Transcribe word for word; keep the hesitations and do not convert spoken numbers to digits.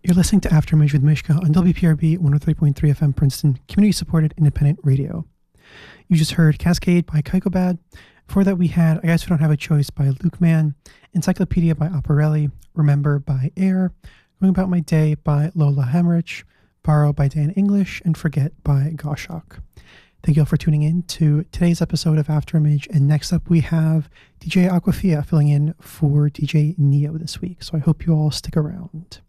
You're listening to Afterimage with Mishka on W P R B one oh three point three F M Princeton, community-supported independent radio. You just heard Cascade by Kaikobad. Before that we had I Guess We Don't Have a Choice by Luke Mann, Encyclopedia by Operelli, Remember by Air, Going About My Day by Lola Hemrich, Borrow by Dan English, and Forget by Goshawk. Thank you all for tuning in to today's episode of Afterimage, and next up we have D J Aquafia filling in for D J Neo this week, so I hope you all stick around.